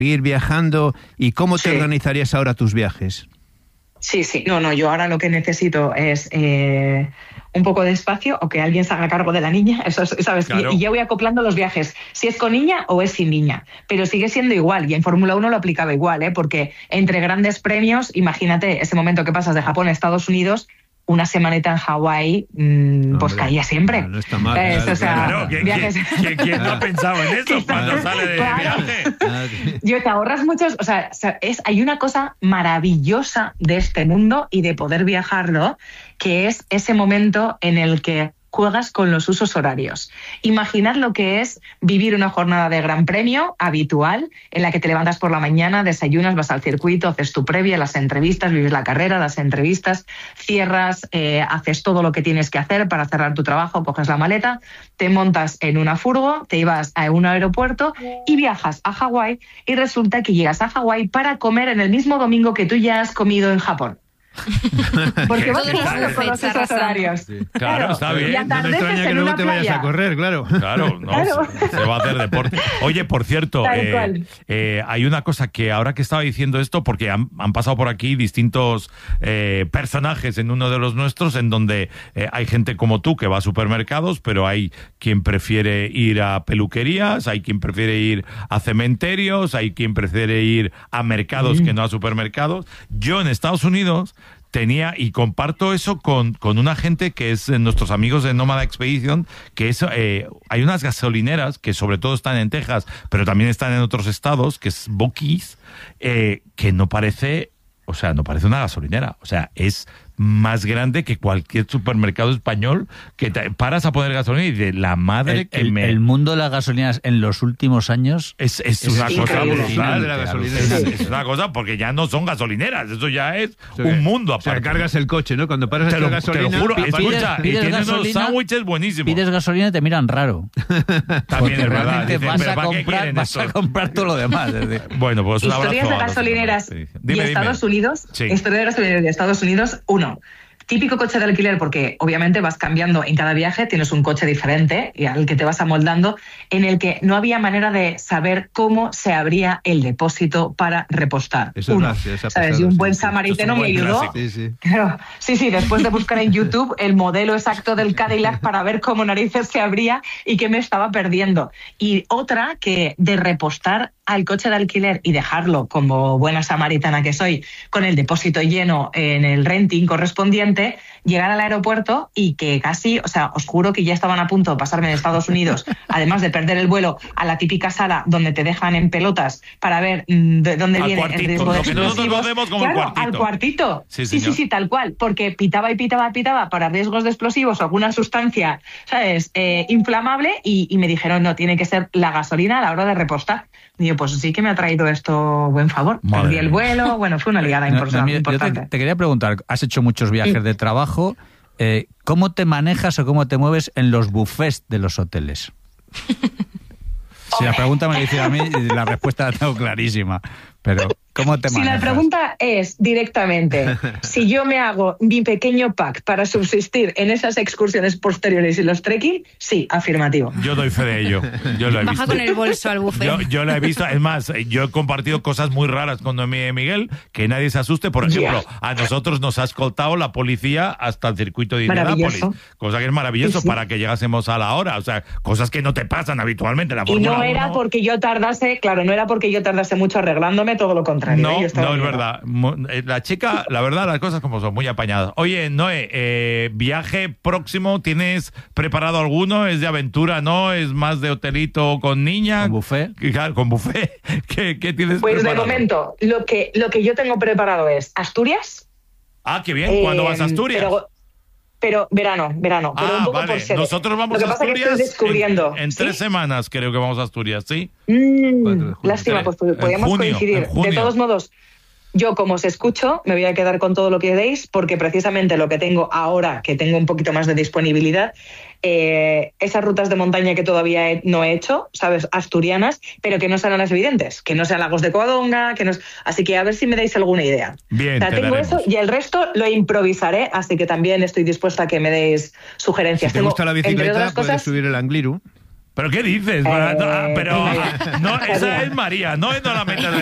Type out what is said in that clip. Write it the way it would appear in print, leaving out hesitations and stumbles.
seguir viajando. ¿Y cómo te organizarías ahora tus viajes? Sí. No, yo ahora lo que necesito es un poco de espacio o que alguien se haga cargo de la niña, eso ¿sabes? Claro. Y ya voy acoplando los viajes, si es con niña o es sin niña, pero sigue siendo igual, y en Fórmula 1 lo aplicaba igual, porque entre grandes premios, imagínate ese momento que pasas de Japón a Estados Unidos, una semanita en Hawái, pues caía siempre. No está mal. Claro, ¿quién no ha pensado en eso cuando sale de viaje? Yo te ahorras muchos, hay una cosa maravillosa de este mundo y de poder viajarlo, que es ese momento en el que juegas con los usos horarios. Imaginad lo que es vivir una jornada de Gran Premio habitual, en la que te levantas por la mañana, desayunas, vas al circuito, haces tu previa, las entrevistas, vives la carrera, las entrevistas, cierras, haces todo lo que tienes que hacer para cerrar tu trabajo, coges la maleta, te montas en una furgo, te ibas a un aeropuerto y viajas a Hawái, y resulta que llegas a Hawái para comer en el mismo domingo que tú ya has comido en Japón. Porque vas jugando con los usos horarios. Sí. Claro, está bien. No me extraña que luego te vayas a correr, claro. Claro, se va a hacer deporte. Oye, por cierto, hay una cosa que ahora que estaba diciendo esto, porque han pasado por aquí distintos personajes en uno de los nuestros, en donde hay gente como tú que va a supermercados, pero hay quien prefiere ir a peluquerías, hay quien prefiere ir a cementerios, hay quien prefiere ir a mercados que no a supermercados. Yo en Estados Unidos tenía, y comparto eso con una gente que es nuestros amigos de Nómada Expedition, que es, hay unas gasolineras que sobre todo están en Texas, pero también están en otros estados, que es Buc-ee's, que no parece una gasolinera, es más grande que cualquier supermercado español, que te paras a poner gasolina y de la madre el mundo de las gasolineras en los últimos años es una cosa brutal. Es una cosa, porque ya no son gasolineras, eso ya es un mundo aparte. O sea, cargas el coche, ¿no? Cuando paras a echar gasolina... Te lo juro, escucha, y tienes unos sándwiches buenísimos. Pides gasolina y te miran raro. También es verdad. Realmente vas a comprar todo lo demás. Bueno, pues un historias de gasolineras de Estados Unidos. Historia de gasolineras de Estados Unidos. 1. Típico coche de alquiler, porque obviamente vas cambiando en cada viaje, tienes un coche diferente y al que te vas amoldando, en el que no había manera de saber cómo se abría el depósito para repostar. Eso ¿sabes? Y un buen samaritano me ayudó. Sí, después de buscar en YouTube el modelo exacto del Cadillac para ver cómo narices se abría y qué me estaba perdiendo. Y otra, que de repostar al coche de alquiler y dejarlo, como buena samaritana que soy, con el depósito lleno en el renting correspondiente, llegar al aeropuerto y que casi, os juro que ya estaban a punto de pasarme de Estados Unidos, además de perder el vuelo, a la típica sala donde te dejan en pelotas para ver de dónde viene el riesgo de explosivos. Al cuartito. Sí, tal cual, porque pitaba para riesgos de explosivos o alguna sustancia, ¿sabes? Inflamable, y me dijeron, no, tiene que ser la gasolina a la hora de repostar. Y yo, pues sí que me ha traído esto buen favor. Perdí el vuelo, fue una liada importante. Yo te quería preguntar, has hecho muchos viajes de trabajo, ¿cómo te manejas o cómo te mueves en los buffets de los hoteles? Si la pregunta me la hicieron a mí, la respuesta la tengo clarísima, pero ¿cómo te manejas? Si la pregunta es directamente, si yo me hago mi pequeño pack para subsistir en esas excursiones posteriores y los trekking, sí, afirmativo. Yo doy fe de ello. Yo lo he Baja visto. con el bolso al buffet. Yo lo he visto. Es más, yo he compartido cosas muy raras con Miguel, que nadie se asuste. Por ejemplo, a nosotros nos ha escoltado la policía hasta el circuito de Indianápolis. Cosa que es maravilloso para que llegásemos a la hora. O sea, cosas que no te pasan habitualmente en la Fórmula 1. Y no era porque yo tardase mucho arreglándome, todo lo contrario. No, es verdad. La chica, la verdad, las cosas como son, muy apañadas. Oye, Noé, viaje próximo, ¿tienes preparado alguno? ¿Es de aventura, no? ¿Es más de hotelito con niña? ¿Con buffet? ¿Con buffet? ¿Qué tienes pues preparado? De momento, lo que yo tengo preparado es Asturias. Ah, qué bien. ¿Cuándo vas a Asturias? Pero verano, pero un poco vale. por sede. Nosotros vamos a Asturias en 3 semanas, creo que vamos a Asturias, ¿sí? Lástima, pues podríamos coincidir. De todos modos, yo, como os escucho, me voy a quedar con todo lo que deis, porque precisamente lo que tengo ahora, que tengo un poquito más de disponibilidad, esas rutas de montaña que todavía no he hecho, ¿sabes? Asturianas, pero que no sean las evidentes, que no sean Lagos de Covadonga, así que a ver si me dais alguna idea. Bien, tengo eso y el resto lo improvisaré, así que también estoy dispuesta a que me deis sugerencias. Si te gusta la bicicleta, puedes subir el Angliru. ¿Pero qué dices? Pero no, esa es María, no la metas